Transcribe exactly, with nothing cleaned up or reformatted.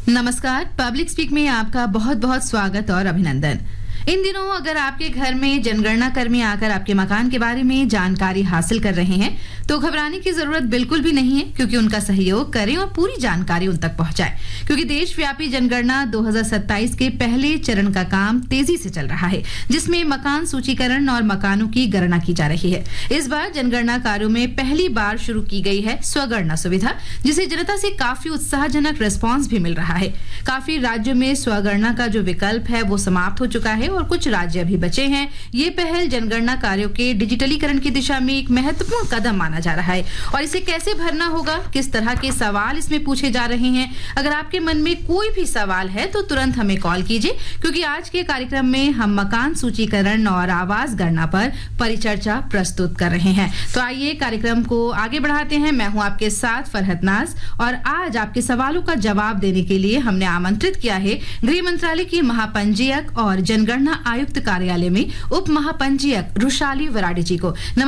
नमस्कार। Public speak में आपका बहुत बहुत स्वागत और अभिनंदन। इन दिनों अगर आपके घर में जनगणना कर्मी आकर आपके मकान के बारे में जानकारी हासिल कर रहे हैं तो घबराने की जरूरत बिल्कुल भी नहीं है, क्योंकि उनका सहयोग करें और पूरी जानकारी उन तक पहुंचाएं। क्योंकि देशव्यापी जनगणना दो हज़ार सत्ताईस के पहले चरण का काम तेजी से चल रहा है, जिसमें मकान सूचीकरण और मकानों की गणना की जा रही है। इस बार जनगणना कार्यों में पहली बार शुरू की गई है स्वगणना सुविधा, जिसे जनता से काफी उत्साहजनक रिस्पांस भी मिल रहा है। काफी राज्यों में स्वगणना का जो विकल्प है वो समाप्त हो चुका है और कुछ राज्य अभी बचे हैं। ये पहल जनगणना कार्यों के डिजिटलीकरण की दिशा में एक महत्वपूर्ण कदम माना जा रहा है। और इसे कैसे भरना होगा, किस तरह के सवाल इसमें पूछे जा रहे हैं, अगर आपके मन में कोई भी सवाल है तो तुरंत हमें कॉल कीजिए, क्योंकि आज के कार्यक्रम में हम मकान सूचीकरण और आवास गणना पर परिचर्चा प्रस्तुत कर रहे हैं। तो आइए कार्यक्रम को आगे बढ़ाते हैं। मैं हूं आपके साथ फरहत नाज और आज आपके सवालों का जवाब देने के लिए हमने आमंत्रित किया है गृह मंत्रालय की महापंजीयक और जनगणना आयुक्त कार्यालय में उप महापंजीयक रुशाली वराडे जी को।